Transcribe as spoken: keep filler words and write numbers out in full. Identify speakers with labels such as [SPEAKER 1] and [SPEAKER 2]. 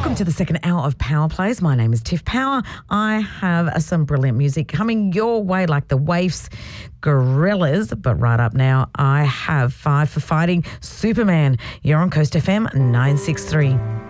[SPEAKER 1] Welcome to the second hour of Power Plays. My name is Tiff Power. I have uh, some brilliant music coming your way, like the Waifs, Gorillaz. But right up now, I have Five for Fighting, Superman. You're on Coast F M nine six three.